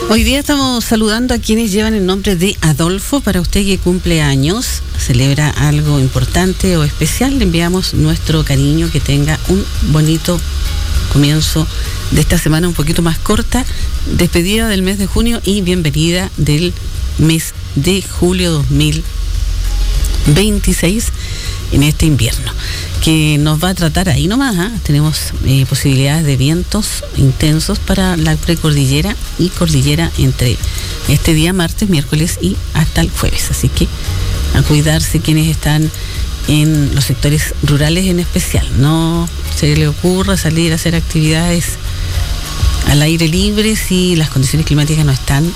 Hoy día estamos saludando a quienes llevan el nombre de Adolfo. Para usted que cumple años, celebra algo importante o especial, le enviamos nuestro cariño, que tenga un bonito comienzo de esta semana un poquito más corta, despedida del mes de junio y bienvenida del mes de julio 2026 en este invierno, que nos va a tratar ahí nomás, ¿eh? Tenemos posibilidades de vientos intensos para la precordillera y cordillera entre este día martes, miércoles y hasta el jueves, así que a cuidarse quienes están en los sectores rurales en especial. No se le ocurra salir a hacer actividades al aire libre si las condiciones climáticas no están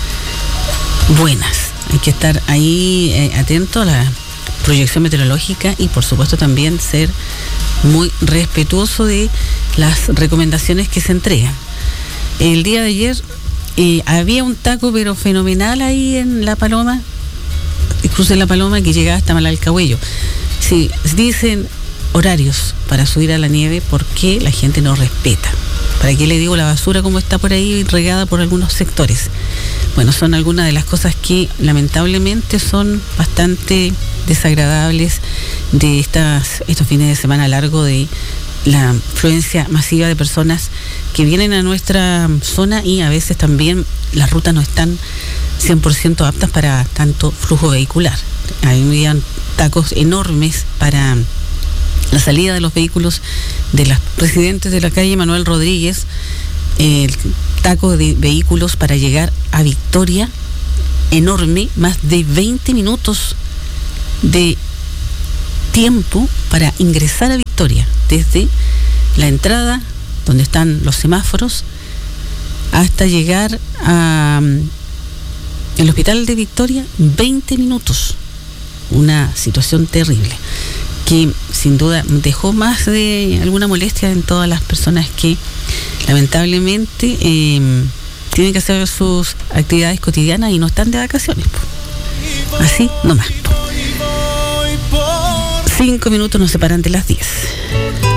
buenas. Hay que estar ahí atento a la proyección meteorológica y por supuesto también ser muy respetuoso de las recomendaciones que se entregan. El día de ayer había un taco pero fenomenal ahí en La Paloma, cruce La Paloma, que llegaba hasta Malalcahuello. Sí, dicen horarios para subir a la nieve porque la gente no respeta. ¿Para qué le digo la basura como está por ahí regada por algunos sectores? Bueno, son algunas de las cosas que lamentablemente son bastante desagradables de estos fines de semana largo, de la afluencia masiva de personas que vienen a nuestra zona, y a veces también las rutas no están 100% aptas para tanto flujo vehicular. Habían tacos enormes para la salida de los vehículos de los residentes de la calle Manuel Rodríguez, el taco de vehículos para llegar a Victoria, enorme, más de 20 minutos de tiempo para ingresar a Victoria, desde la entrada donde están los semáforos hasta llegar al hospital de Victoria, 20 minutos. Una situación terrible que sin duda dejó más de alguna molestia en todas las personas que lamentablemente tienen que hacer sus actividades cotidianas y no están de vacaciones. Así nomás. 5 minutos nos separan de las 10.